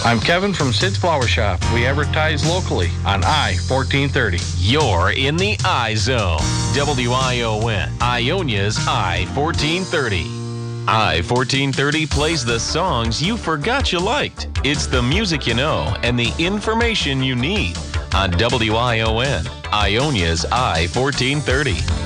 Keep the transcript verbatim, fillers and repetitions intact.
I'm Kevin from Sid's Flower Shop. We advertise locally on I fourteen thirty. You're in the I Zone. W I O N, Ionia's I fourteen thirty. I fourteen thirty plays the songs you forgot you liked. It's the music you know and the information you need on W I O N, Ionia's I fourteen thirty.